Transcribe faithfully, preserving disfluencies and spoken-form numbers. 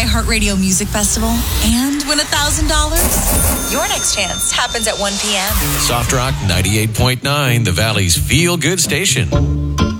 iHeartRadio Music Festival and win one thousand dollars? Your next chance happens at one p.m. Soft Rock ninety-eight point nine, the Valley's feel-good station.